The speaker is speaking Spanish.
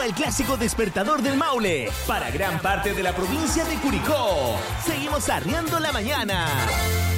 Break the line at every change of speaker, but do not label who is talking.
el clásico despertador del Maule. Para gran parte de la provincia de Curicó. Seguimos arriando la mañana.